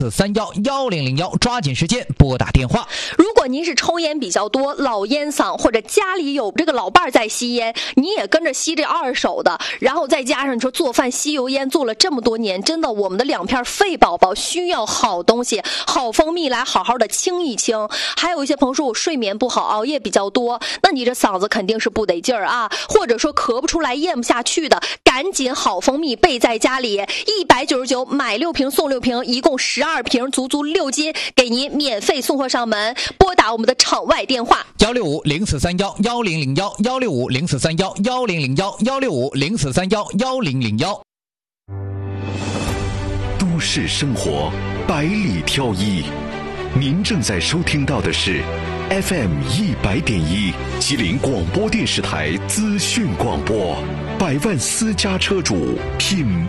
04311001，抓紧时间拨打电话。 如果您是抽烟比较多、老烟嗓，或者家里有这个老伴在吸烟，你也跟着吸这二手的，然后再加上你说做饭吸油烟做了这么多年，真的我们的两片肺宝宝需要好东西，好蜂蜜来好好的清一清。还有一些朋友说我睡眠不好，熬夜比较多，那你这嗓子肯定是不得劲儿啊，或者说咳不出来、咽不下去的，赶紧好蜂蜜备在家里，199买6瓶送6瓶，一共12瓶，足足6斤，给您免费送货上门。拨打我们的场外电话 165-0431-1001，165-0431-1001，165-0431-1001。 都市生活百里挑一，您正在收听到的是 FM100.1吉林广播电视台资讯广播，百万私家车主品